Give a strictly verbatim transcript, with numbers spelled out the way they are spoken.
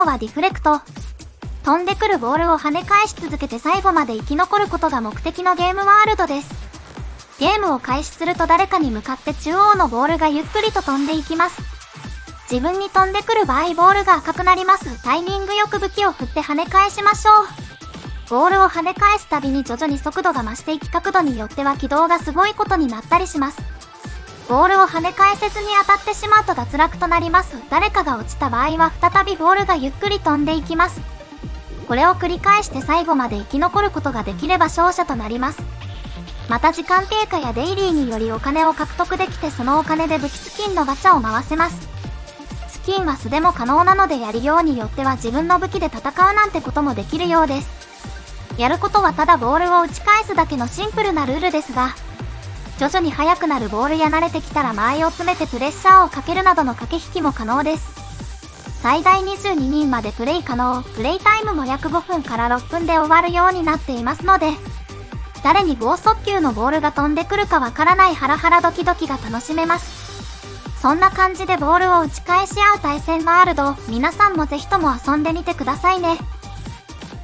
はディフレクト。飛んでくるボールを跳ね返し続けて最後まで生き残ることが目的のゲームワールドです。ゲームを開始すると誰かに向かって中央のボールがゆっくりと飛んでいきます。自分に飛んでくる場合ボールが赤くなります。タイミングよく武器を振って跳ね返しましょう。ボールを跳ね返すたびに徐々に速度が増していき角度によっては軌道がすごいことになったりします。ボールを跳ね返せずに当たってしまうと脱落となります。誰かが落ちた場合は再びボールがゆっくり飛んでいきます。これを繰り返して最後まで生き残ることができれば勝者となります。また時間経過やデイリーによりお金を獲得できてそのお金で武器スキンのガチャを回せます。スキンは素でも可能なのでやりようによっては自分の武器で戦うなんてこともできるようです。やることはただボールを打ち返すだけのシンプルなルールですが、徐々に速くなるボールや慣れてきたら間合いを詰めてプレッシャーをかけるなどの駆け引きも可能です。最大にじゅうににんまでプレイ可能。プレイタイムも約ごふんからろっぷんで終わるようになっていますので、誰に剛速球のボールが飛んでくるかわからないハラハラドキドキが楽しめます。そんな感じでボールを打ち返し合う対戦ワールド、皆さんもぜひとも遊んでみてくださいね。